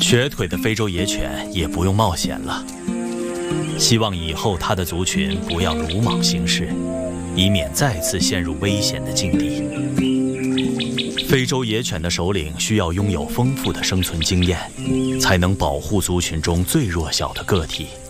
瘸腿的非洲野犬也不用冒险了。希望以后它的族群不要鲁莽行事，以免再次陷入危险的境地。非洲野犬的首领需要拥有丰富的生存经验，才能保护族群中最弱小的个体。